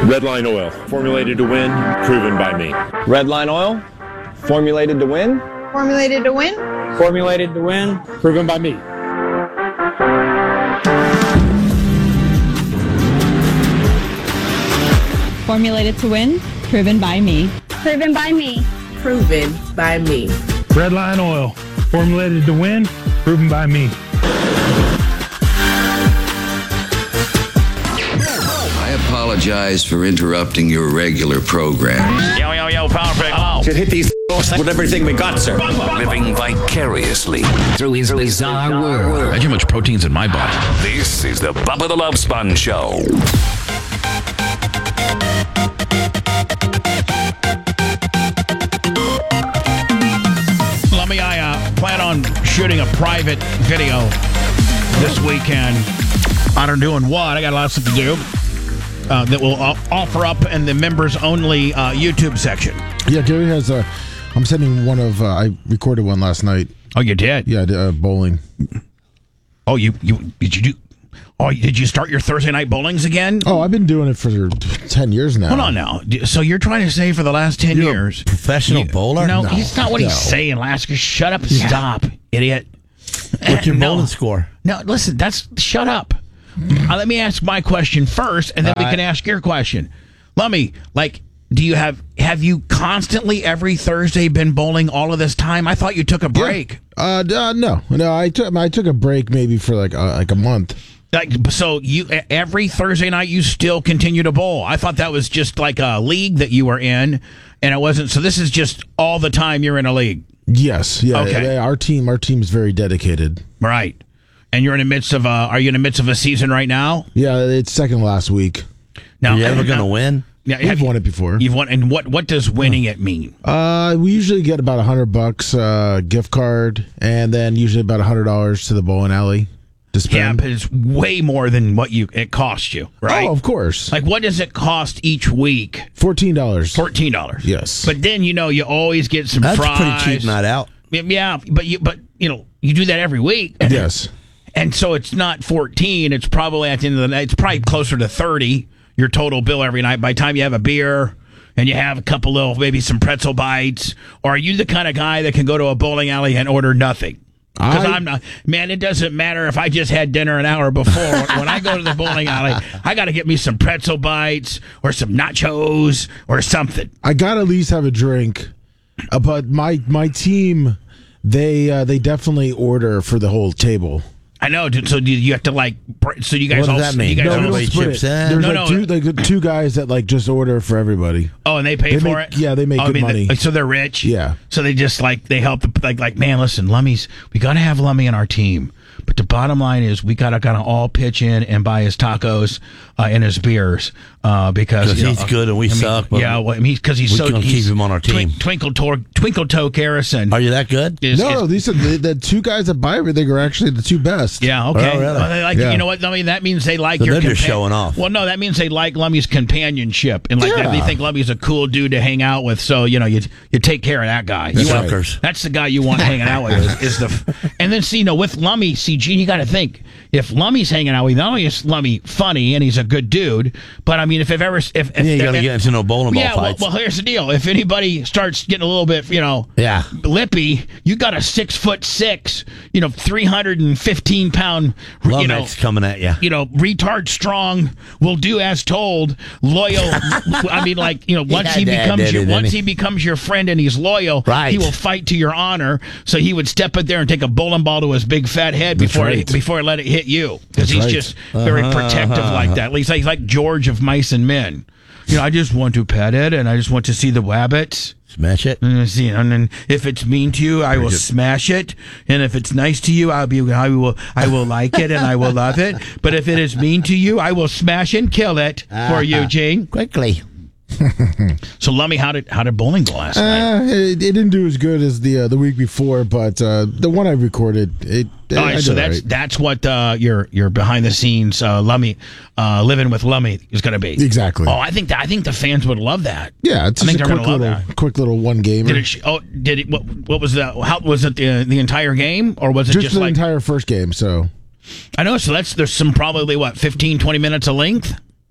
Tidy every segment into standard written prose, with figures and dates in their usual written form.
Redline Oil, formulated to win, proven by me. Redline Oil, formulated to win. Formulated to win. Formulated to win, proven by me. Formulated to win, proven by me. Proven by me. Proven by me. Redline Oil, formulated to win, proven by me. I apologize for interrupting your regular program. Yo, perfect. Oh. Should hit these with everything we got, sir. Living vicariously through his bizarre world. I too much proteins in my body. This is the Bubba the Love Sponge Show. I plan on shooting a private video this weekend. I don't know doing what. I got lots to do. That will offer up in the members only YouTube section. Yeah, Gary has I'm sending one of I recorded one last night. Oh, you did? Yeah, bowling. Oh, did you do? Oh, did you start your Thursday night bowlings again? Oh, I've been doing it for 10 years now. Hold on now. So you're trying to say for the last 10 years, professional bowler? No, he's not what he's saying, Lasker. Shut up and stop, idiot. What's your bowling score? No, listen. Shut up. Let me ask my question first, and then we can ask your question. Lummy, do you have you constantly every Thursday been bowling all of this time? I thought you took a break. No. I took a break maybe for like a month. So you every Thursday night you still continue to bowl? I thought that was just like a league that you were in, and it wasn't. So this is just all the time you're in a league. Yes. Yeah. Okay. Our team is very dedicated. Right. And you're in the midst of are you in the midst of a season right now? Yeah, it's second last week. Now, are you ever going to win? Yeah, we've won it before. You've won, and what does winning it mean? We usually get about $100 gift card, and then usually about $100 to the bowling alley to spend. Yeah, but it's way more than what it costs you, right? Oh, of course. Like, what does it cost each week? $14. $14. Yes. But then you always get some fries. That's a pretty cheap night out. Yeah, but you do that every week. Yes. And so it's not 14. It's probably at the end of the night. It's probably closer to 30. Your total bill every night. By the time you have a beer and you have a couple of maybe some pretzel bites, or are you the kind of guy that can go to a bowling alley and order nothing? Because I'm not. Man, it doesn't matter if I just had dinner an hour before. When I go to the bowling alley, I got to get me some pretzel bites or some nachos or something. I got to at least have a drink. But my team, they definitely order for the whole table. I know. So do you have to So you guys what does that mean? You guys everybody chips in. There's two guys that just order for everybody. Oh, and they pay for it. Yeah, they make good money. So they're rich. Yeah. So they just they help. Man, listen, Lummy's. We got to have Lummy in our team. But the bottom line is we gotta all pitch in and buy his tacos and his beers because he's good and we suck. Yeah, because he's so. Keep him on our team. Twinkle Toe Harrison. Are you that good? No, these are the two guys that buy everything are actually the two best. Yeah. Okay. Oh, really? Well, they like you know what? I mean, that means they like your. They're just showing off. Well, no, that means they like Lummy's companionship and they think Lummy's a cool dude to hang out with. So you take care of that guy. That's the guy you want hanging out with. And then with Lummy, Gene, you got to think if Lummy's hanging out with, not only is Lummy funny and he's a good dude, but I mean, if you got to get into no bowling ball fights. Well, here's the deal: if anybody starts getting a little bit, lippy, you got a 6'6", 315 pound, Lummex coming at you. Retard strong, will do as told, loyal. I mean, once he becomes your friend and he's loyal, right, he will fight to your honor. So he would step in there and take a bowling ball to his big fat head before he let it hit you, because he's just very protective like that. At least he's like George of Mice and Men. I just want to pet it and I just want to see the wabbits. Smash it. And then if it's mean to you, I will smash it. And if it's nice to you, I will like it and I will love it. But if it is mean to you, I will smash and kill it for you, Gene. Quickly. So, Lummy, how did bowling go last night? It didn't do as good as the week before, but the one I recorded, all right, so that's what your behind the scenes Lummy living with Lummy is going to be. Exactly. Oh, I think the fans would love that. Yeah, it's just a quick little one game. Did it? What was that? How was it? The entire game, or was it just the entire first game? So I know. So there's some probably 15, 20 minutes of length.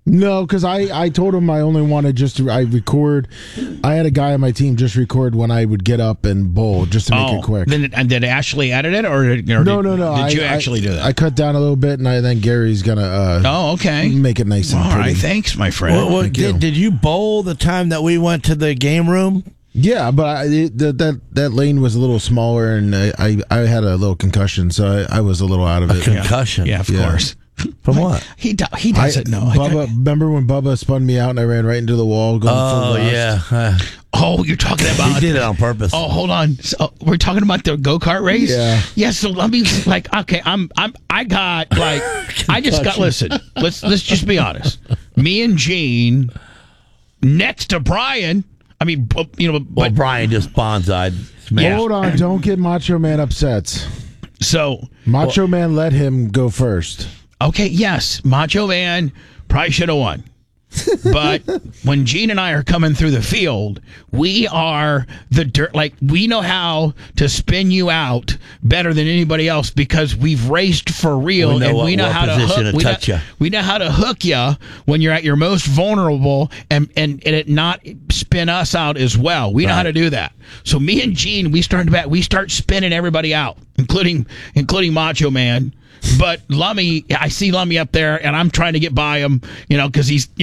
No, because I told him I only wanted I record. I had a guy on my team just record when I would get up and bowl just to make it quick. And did Ashley edit it, or no? Did you actually do that? I cut down a little bit, and then Gary's gonna. Okay. Make it nice and pretty. All right, thanks, my friend. Did you bowl the time that we went to the game room? Yeah, but that lane was a little smaller, and I had a little concussion, so I was a little out of it. Concussion? Yeah, of course. From what? He doesn't know. Remember when Bubba spun me out and I ran right into the wall? Yeah. You're talking about. He did it on purpose. Oh, hold on. So we're talking about the go-kart race. Yeah. Yeah. So let me okay. I just got. Listen. Let's just be honest. Me and Gene, next to Brian. I mean, but Brian just bonsai'd. Yeah. Hold on, don't get Macho Man upset. So Macho Man let him go first. Okay, yes, Macho Man probably should have won. But when Gene and I are coming through the field, we are the dirt. Like, we know how to spin you out better than anybody else because we've raced for real, and we know how to hook. We know how to hook you when you're at your most vulnerable, and it not spin us out as well. We know how to do that. So me and Gene, we start spinning everybody out, including Macho Man. But Lummy, I see Lummy up there, and I'm trying to get by him, because he's.